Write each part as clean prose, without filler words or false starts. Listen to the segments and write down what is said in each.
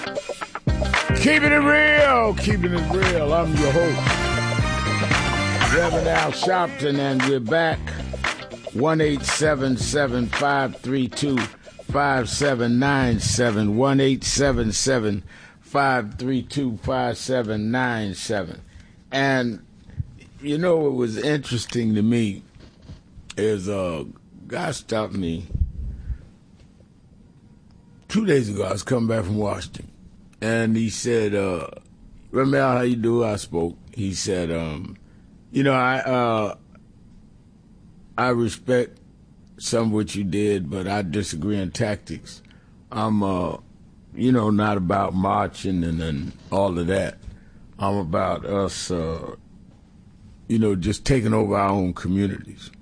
Keeping it real, keeping it real. I'm your host, Reverend Al Sharpton, and we're back. 1-877-532-5797. 1-877-532-5797. And, you know, what was interesting to me is a guy stopped me 2 days ago. I was coming back from Washington. And he said, Reverend Al, how you do? I spoke. He said, you know, I respect some of what you did, but I disagree in tactics. I'm, you know, not about marching and all of that. I'm about us, you know, just taking over our own communities.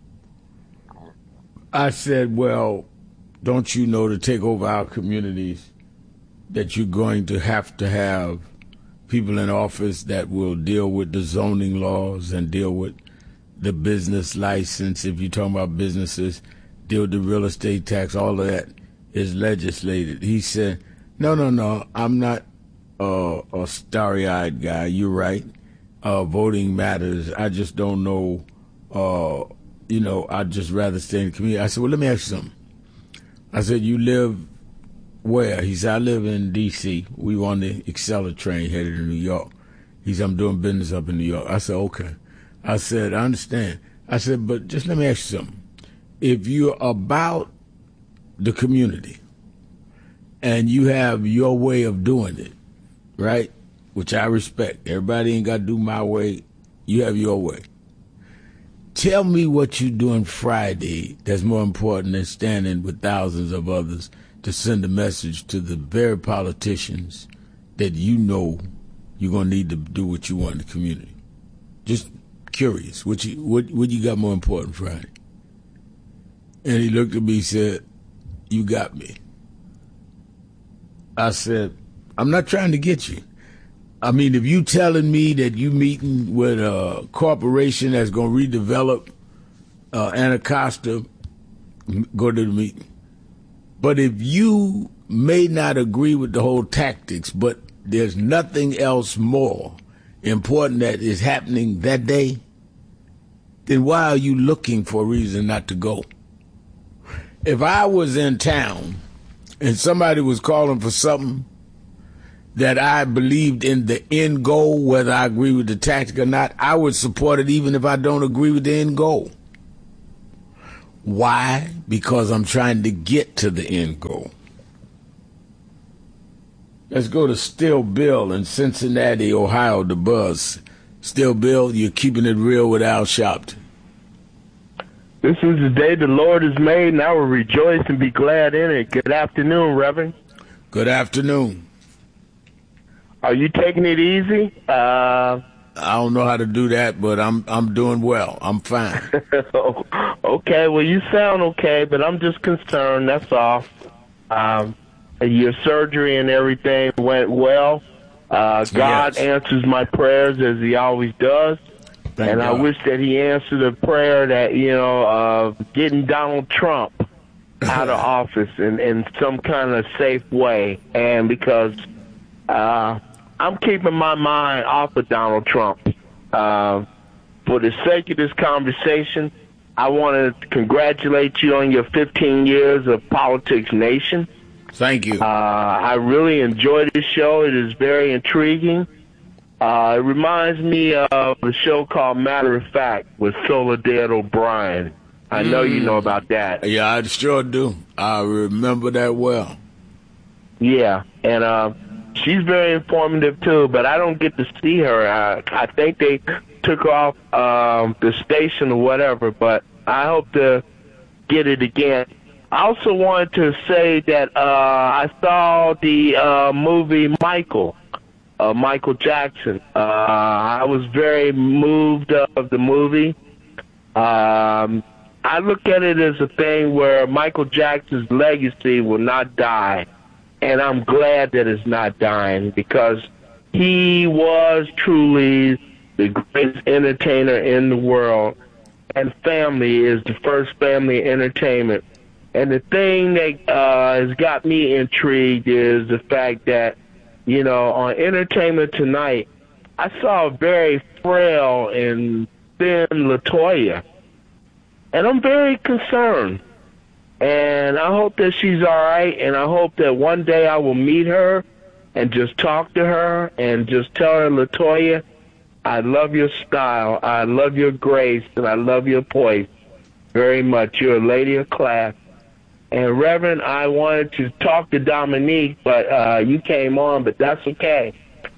I said, well, don't you know to take over our communities that you're going to have people in office that will deal with the zoning laws and deal with the business license, if you're talking about businesses, deal with the real estate tax, all of that is legislated. He said, no, I'm not a starry-eyed guy. You're right. Voting matters. I just don't know, you know, I'd just rather stay in the community. I said, well, let me ask you something. I said, you live where? He said, I live in D.C. We were on the Acela train headed to New York. He said, I'm doing business up in New York. I said, okay. I said, I understand. I said, but just let me ask you something. If you're about the community and you have your way of doing it, right, which I respect. Everybody ain't got to do my way. You have your way. Tell me what you're doing Friday that's more important than standing with thousands of others to send a message to the very politicians that you know you're going to need to do what you want in the community. Just curious, what you got more important Friday? And he looked at me and said, you got me. I said, I'm not trying to get you. I mean, if you telling me that you meeting with a corporation that's going to redevelop Anacostia, go to the meeting. But if you may not agree with the whole tactics, but there's nothing else more important that is happening that day, then why are you looking for a reason not to go? If I was in town and somebody was calling for something that I believed in the end goal, whether I agree with the tactic or not, I would support it even if I don't agree with the end goal. Why? Because I'm trying to get to the end goal. Let's go to Still Bill in Cincinnati, Ohio, the buzz. Still Bill, you're keeping it real with Al Sharpton. This is the day the Lord has made, and I will rejoice and be glad in it. Good afternoon, Reverend. Good afternoon. Are you taking it easy? I don't know how to do that, but I'm doing well. I'm fine. Okay, well, you sound okay, but I'm just concerned, that's all. Your surgery and everything went well. God answers my prayers as he always does. Thank God. I wish that he answered a prayer that, getting Donald Trump out of office in some kind of safe way. And because I'm keeping my mind off of Donald Trump. For the sake of this conversation, I want to congratulate you on your 15 years of Politics Nation. Thank you. I really enjoy this show. It is very intriguing. It reminds me of a show called Matter of Fact with Soledad O'Brien. I know you know about that. Yeah, I sure do. I remember that well. Yeah, and she's very informative, too, but I don't get to see her. I think they took off the station or whatever, but I hope to get it again. I also wanted to say that I saw the movie Michael Jackson. I was very moved of the movie. I look at it as a thing where Michael Jackson's legacy will not die. And I'm glad that it's not dying because he was truly the greatest entertainer in the world. And family is the first family entertainment. And the thing that has got me intrigued is the fact that, on Entertainment Tonight, I saw a very frail and thin LaToya. And I'm very concerned. And I hope that she's all right, and I hope that one day I will meet her and just talk to her and just tell her, LaToya, I love your style, I love your grace, and I love your poise very much. You're a lady of class. And Reverend, I wanted to talk to Dominique, but you came on, but that's okay.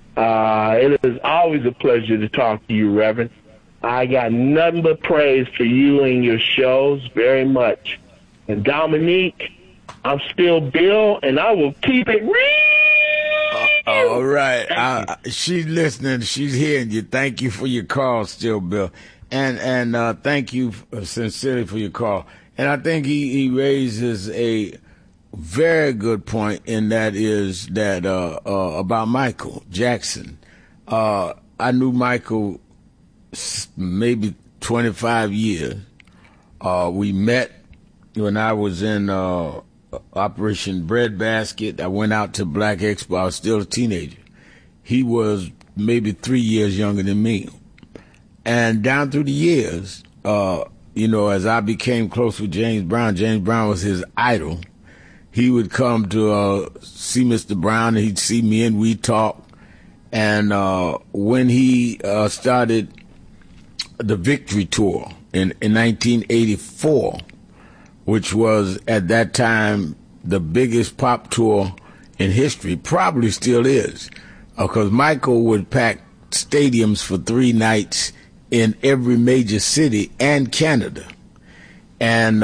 It is always a pleasure to talk to you, Reverend. I got nothing but praise for you and your shows very much. And Dominique, I'm still Bill, and I will keep it real. All right. She's listening. She's hearing you. Thank you for your call, still Bill. And thank you sincerely for your call. And I think he raises a very good point, and that is that about Michael Jackson. I knew Michael maybe 25 years. We met when I was in Operation Breadbasket. I went out to Black Expo. I was still a teenager. He was maybe 3 years younger than me. And down through the years, as I became close with James Brown was his idol. He would come to see Mr. Brown, and he'd see me, and we'd talk. And when he started the Victory Tour in 1984, which was at that time the biggest pop tour in history, probably still is, because Michael would pack stadiums for 3 nights in every major city and Canada. And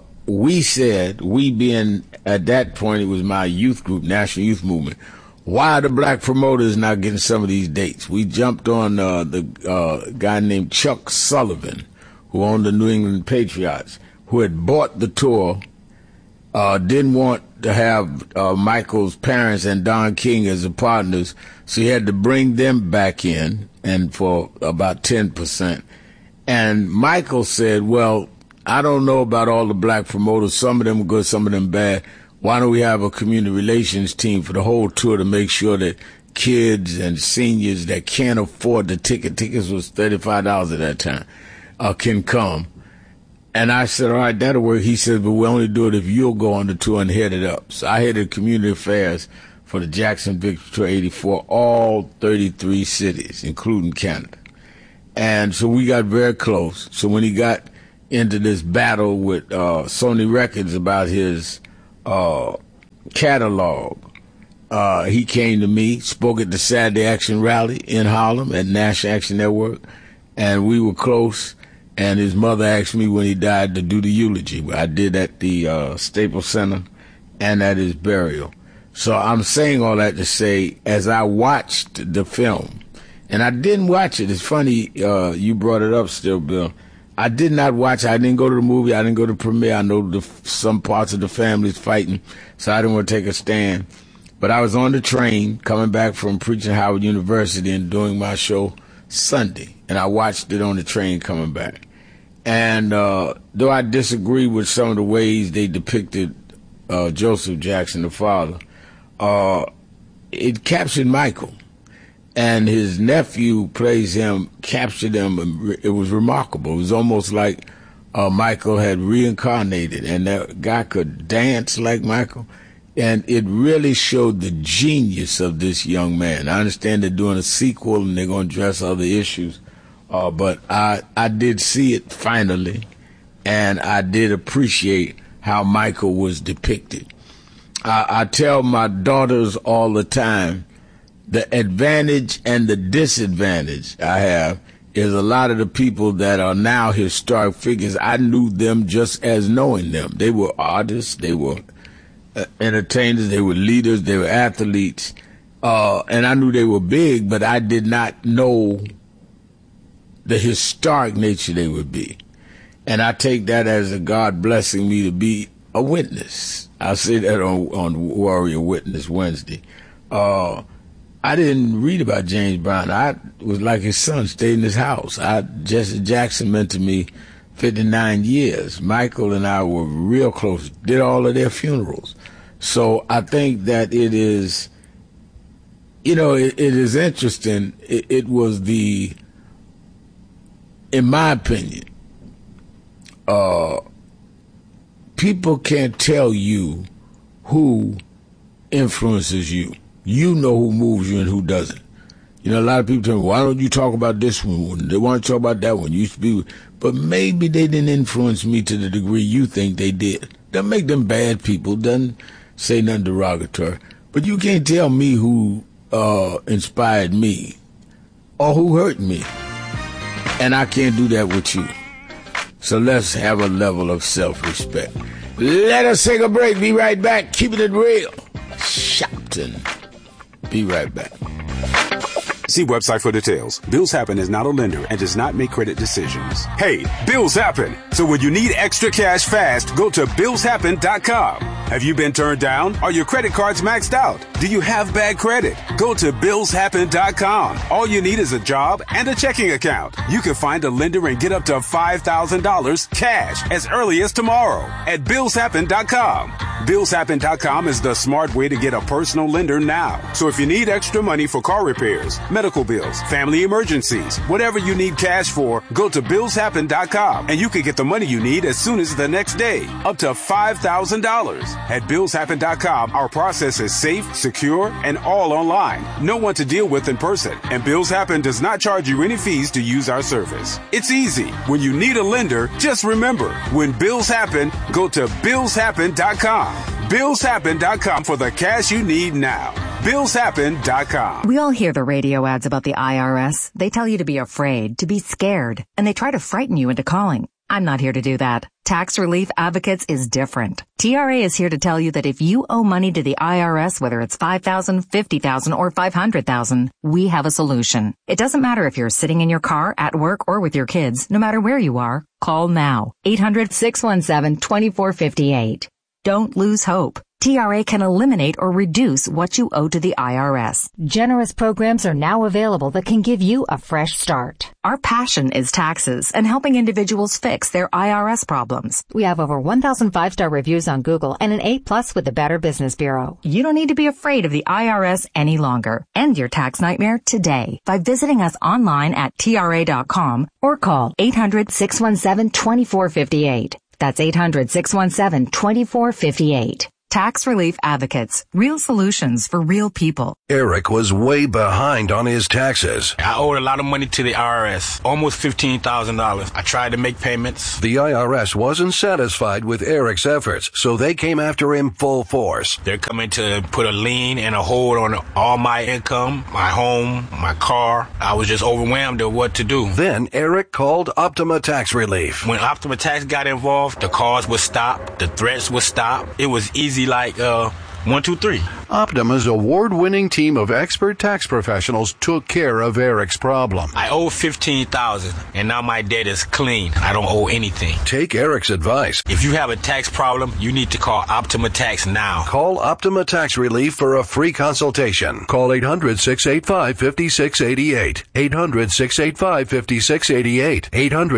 we being at that point, it was my youth group, National Youth Movement, why are the black promoters not getting some of these dates? We jumped on the guy named Chuck Sullivan, who owned the New England Patriots, who had bought the tour, didn't want to have Michael's parents and Don King as the partners, so he had to bring them back in, and for about 10%. And Michael said, well, I don't know about all the black promoters. Some of them are good, some of them bad. Why don't we have a community relations team for the whole tour to make sure that kids and seniors that can't afford the tickets was $35 at that time, can come. And I said, all right, that'll work. He said, but we'll only do it if you'll go on the tour and head it up. So I headed community affairs for the Jackson Victory Tour 84, all 33 cities, including Canada. And so we got very close. So when he got into this battle with Sony Records about his catalog, he came to me, spoke at the Saturday Action Rally in Harlem at National Action Network, and we were close. And his mother asked me when he died to do the eulogy. I did at the Staples Center and at his burial. So I'm saying all that to say, as I watched the film, and I didn't watch it. It's funny you brought it up still, Bill. I did not watch it. I didn't go to the movie. I didn't go to the premiere. I know some parts of the family's fighting, so I didn't want to take a stand. But I was on the train coming back from preaching at Howard University and doing my show Sunday, and I watched it on the train coming back. And though I disagree with some of the ways they depicted Joseph Jackson, the father, it captured Michael. And his nephew plays him, captured him. It was remarkable. It was almost like Michael had reincarnated, and that guy could dance like Michael. And it really showed the genius of this young man. I understand they're doing a sequel and they're going to address other issues. But I did see it finally, and I did appreciate how Michael was depicted. I tell my daughters all the time, the advantage and the disadvantage I have is a lot of the people that are now historic figures, I knew them just as knowing them. They were artists, they were entertainers, they were leaders, they were athletes, and I knew they were big, but I did not know the historic nature they would be. And I take that as a God blessing me to be a witness. I say that on Warrior Witness Wednesday. I didn't read about James Brown. I was like his son, stayed in his house. Jesse Jackson meant to me 59 years. Michael and I were real close, did all of their funerals. So I think that it is, it is interesting. It was in my opinion, people can't tell you who influences you. You know who moves you and who doesn't. A lot of people tell me, why don't you talk about this one? They want to talk about that one. You used to be, but maybe they didn't influence me to the degree you think they did. Doesn't make them bad people. Doesn't say nothing derogatory. But you can't tell me who inspired me or who hurt me. And I can't do that with you. So let's have a level of self-respect. Let us take a break. Be right back. Keeping it real. Shopton. Be right back. See website for details. Bills Happen is not a lender and does not make credit decisions. Hey, bills happen. So when you need extra cash fast, go to billshappen.com. Have you been turned down? Are your credit cards maxed out? Do you have bad credit? Go to billshappen.com. All you need is a job and a checking account. You can find a lender and get up to $5,000 cash as early as tomorrow at billshappen.com. Billshappen.com is the smart way to get a personal lender now. So if you need extra money for car repairs, medical bills, family emergencies, whatever you need cash for, go to billshappen.com and you can get the money you need as soon as the next day, up to $5,000. At billshappen.com, our process is safe, secure, and all online. No one to deal with in person, and Bills Happen does not charge you any fees to use our service. It's easy. When you need a lender, just remember, when bills happen, go to billshappen.com. Billshappen.com for the cash you need now. Billshappen.com. We all hear the radio ads about the IRS. They tell you to be afraid, to be scared, and they try to frighten you into calling. I'm not here to do that. Tax Relief Advocates is different. TRA is here to tell you that if you owe money to the IRS, whether it's $5,000, $50,000, or $500,000, we have a solution. It doesn't matter if you're sitting in your car, at work, or with your kids. No matter where you are, call now. 800-617-2458. Don't lose hope. TRA can eliminate or reduce what you owe to the IRS. Generous programs are now available that can give you a fresh start. Our passion is taxes and helping individuals fix their IRS problems. We have over 1,000 5-star reviews on Google and an A+ with the Better Business Bureau. You don't need to be afraid of the IRS any longer. End your tax nightmare today by visiting us online at TRA.com or call 800-617-2458. That's 800-617-2458. Tax Relief Advocates. Real solutions for real people. Eric was way behind on his taxes. I owed a lot of money to the IRS, almost $15,000. I tried to make payments. The IRS wasn't satisfied with Eric's efforts, so they came after him full force. They're coming to put a lien and a hold on all my income, my home, my car. I was just overwhelmed at what to do. Then Eric called Optima Tax Relief. When Optima Tax got involved, the calls would stop, the threats would stop. It was easy like 1, 2, 3. Optima's award-winning team of expert tax professionals took care of Eric's problem. I owe $15,000, and now my debt is clean. I don't owe anything. Take Eric's advice. If you have a tax problem, you need to call Optima Tax now. Call Optima Tax Relief for a free consultation. Call 800-685-5688. 800-685-5688.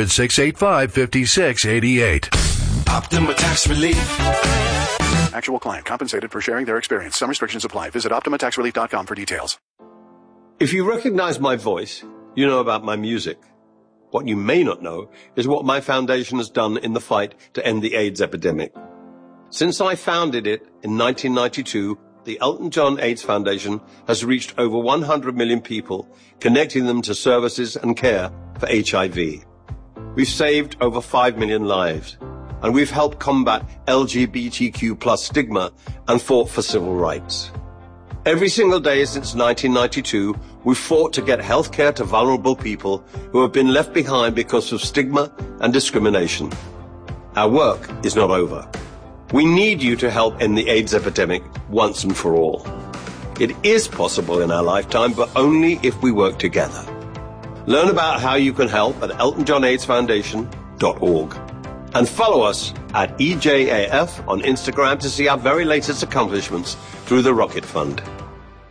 800-685-5688. Optima Tax Relief. Actual client compensated for sharing their experience. Some restrictions apply. Visit OptimaTaxRelief.com for details. If you recognize my voice, you know about my music. What you may not know is what my foundation has done in the fight to end the AIDS epidemic. Since I founded it in 1992, the Elton John AIDS Foundation has reached over 100 million people, connecting them to services and care for HIV. We've saved over 5 million lives. And we've helped combat LGBTQ+ stigma and fought for civil rights. Every single day since 1992, we've fought to get health care to vulnerable people who have been left behind because of stigma and discrimination. Our work is not over. We need you to help end the AIDS epidemic once and for all. It is possible in our lifetime, but only if we work together. Learn about how you can help at eltonjohnaidsfoundation.org. And follow us at EJAF on Instagram to see our very latest accomplishments through the Rocket Fund.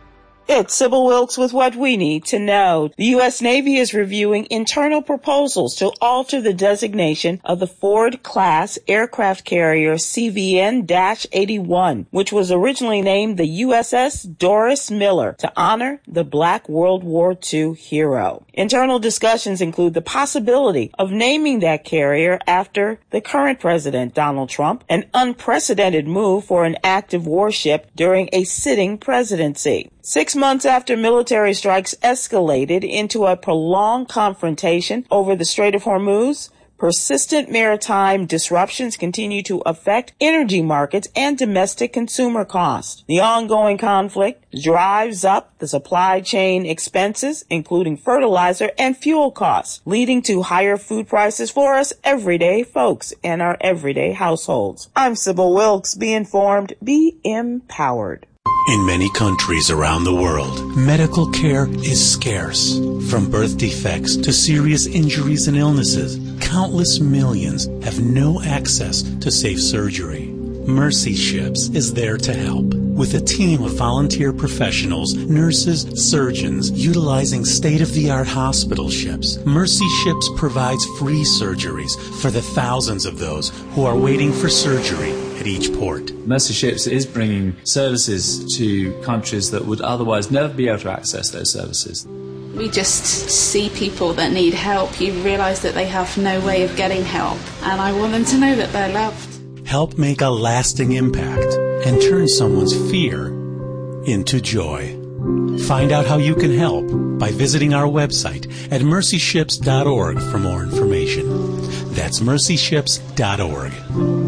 It's Sybil Wilkes with what we need to know. The U.S. Navy is reviewing internal proposals to alter the designation of the Ford-class aircraft carrier CVN-81, which was originally named the USS Doris Miller to honor the Black World War II hero. Internal discussions include the possibility of naming that carrier after the current president, Donald Trump, an unprecedented move for an active warship during a sitting presidency. 6 months after military strikes escalated into a prolonged confrontation over the Strait of Hormuz, persistent maritime disruptions continue to affect energy markets and domestic consumer costs. The ongoing conflict drives up the supply chain expenses, including fertilizer and fuel costs, leading to higher food prices for us everyday folks and our everyday households. I'm Sybil Wilkes. Be informed, be empowered. In many countries around the world, medical care is scarce. From birth defects to serious injuries and illnesses, countless millions have no access to safe surgery. Mercy Ships is there to help. With a team of volunteer professionals, nurses, surgeons, utilizing state-of-the-art hospital ships, Mercy Ships provides free surgeries for the thousands of those who are waiting for surgery at each port. Mercy Ships is bringing services to countries that would otherwise never be able to access those services. We just see people that need help. You realise that they have no way of getting help, and I want them to know that they're loved. Help make a lasting impact and turn someone's fear into joy. Find out how you can help by visiting our website at mercyships.org for more information. That's mercyships.org.